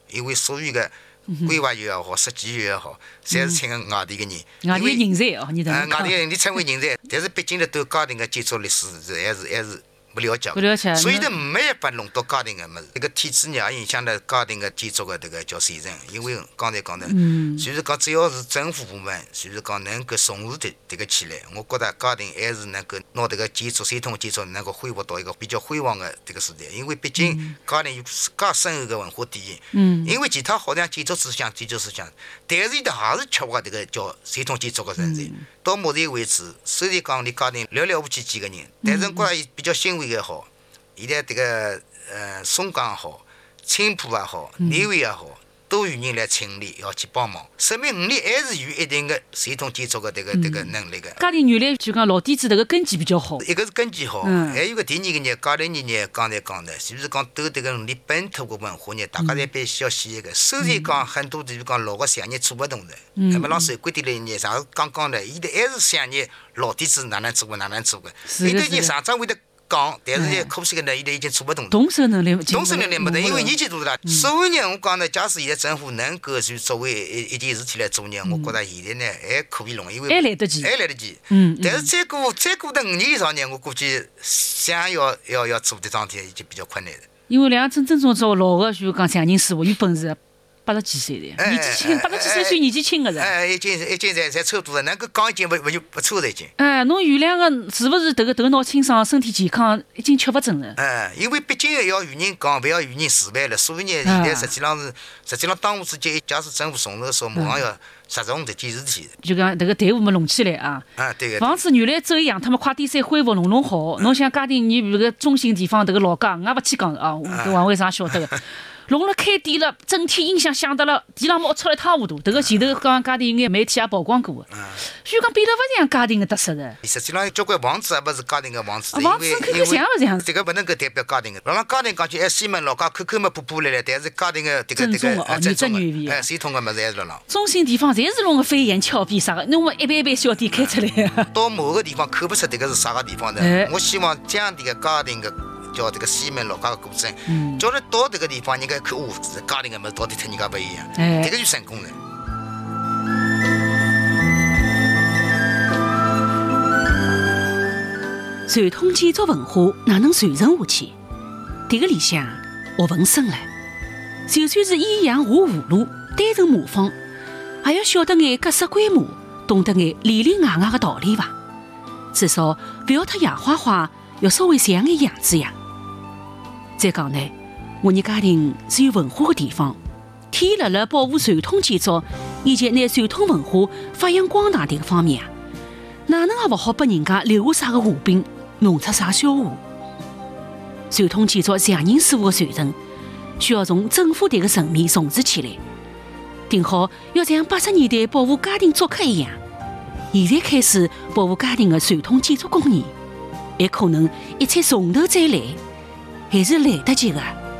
因为所有的规划员也好，设计员也好，侪是请个外地个人。 外地人才哦，你等外地人成为人才，但是毕竟呢，对家庭个建筑历史还是不了解， 不了解， 所以呢没办法弄到家庭个么子。这个体制呢也影响了家庭个建筑个这个叫水准。因为刚才讲的，就是讲只要是政府部门，就是讲能够重视这个起来，我觉得家庭还是能够拿这个建筑传统建筑能够恢复到一个比较辉煌的这个时代。因为毕竟家庭有介深厚个文化底蕴。因为其他好像建筑思想，但是它还是缺乏这个叫传统建筑个人才。到目前为止，虽然讲你家庭寥寥无几个人，但是我觉得比较欣慰也好，现在这个松江也好，青浦也好，南汇也好，都有人来请力要去帮忙，说明你还是有一定的传统建筑的这个能力的。 家庭原来就讲老底子这个根基比较好， 一个是根基好，还有个第二个呢，家庭呢，刚才讲的，就是讲对这个你本土的文化呢，大家侪必须要学一个。虽然讲很多就是讲老个商业做不动的，那么让社会的来呢，啥刚刚的，现在还是想你老底子哪能做个。有的人常常会得讲，但是呢，可惜个呢，现在已经做不动了。 动手能力没得，因为年纪大了。所以呢，我讲呢，假使现在政府能够就作为一件事体来做呢，我觉得现在呢还可以弄，因为还来得及。 但是再过的5年以上呢，我估计想要做这桩事体已经比较困难了。 因为两真做老个就讲匠人师傅有本事。80几岁的，年纪轻，80几岁年纪轻个人， 已经侪差不多了，能够讲已经不错了已经。 侬原来个是不是这个头脑清爽、身体健康，已经吃不准了？ 因为毕竟要有人讲，不要有人示范了。所以呢，现在实际上当务之急，假使政府重视的时候，马上要实重这件事体。 就讲这个队伍么弄起来啊！ 对个。 房子原来走一样，他们快点再恢复弄好。侬像家庭，你这个中心地方这个老家，我也不去讲啊，王会长晓得个。弄了开店了，整体音响响得了，地上冒出来一塌糊涂。这个前头刚家庭有眼媒体也曝光过的，所以讲变得不像家庭的特色的。 实际上，交关房子也不是家庭的房子， 房子看看像不像？ 这个不能够代表家庭的。让家庭讲起，西门老家口嘛破来了，但是家庭的这个正宗的， 传统的么子还是了。 中心地方侪是弄个飞檐峭壁啥个，侬么一般小店开出来。 到某个地方看不出这个是啥个地方的。我希望这样的家庭的。叫这个西门老家的古镇，叫你到这个地方，人家看家庭的么到底和人家不一样，这个就成功了。 传统建筑文化哪能传承下去？这个里向学问深了。就算是依样画葫芦，单纯模仿，也要晓得眼格式规模，懂得眼里里外外的道理吧。至少不要太洋化，要稍微像眼样子呀。再讲呢，我们家庭是有文化的地方，天辣辣保护传统建筑以及拿传统文化发扬光大这个方面啊，哪能也不好拨人家留下啥个画饼，弄出啥笑话。传统建筑匠人师傅的传承，需要从政府这个层面重视起来，定好要像80年代保护家庭租客一样，现在开始保护家庭的传统建筑工艺，还可能一切从头再来。还是来得及的。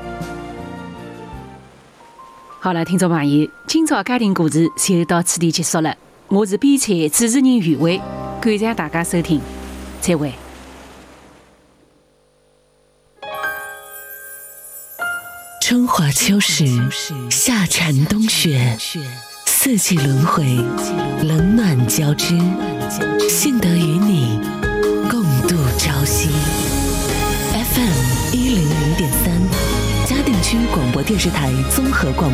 好了，听众朋友，今朝家庭故事就到此地结束了。我是编采主持人余伟，感谢大家收听，再会。 春华秋实，夏蝉冬雪，四季轮回，冷暖交织，幸得与你共度朝夕。FM100.3，嘉定区广播电视台综合广播。